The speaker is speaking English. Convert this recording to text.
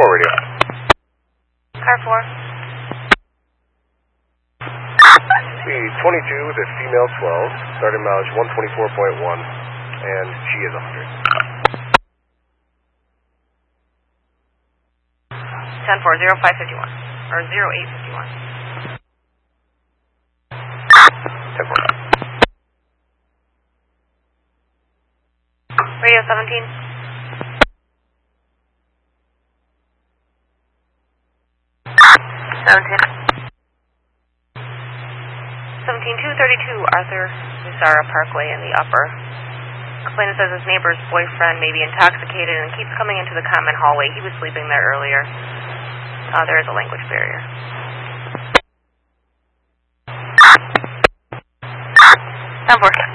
radio. Car 4. Speed 22 with a female 12, starting mileage 124.1, and she is 100. 10-4, 0551, or 0851. 10-4. Radio 17. 17232 Arthur Usara Parkway in the upper. Complainant says his neighbor's boyfriend may be intoxicated and keeps coming into the common hallway. He was sleeping there earlier. There is a language barrier. 10-4.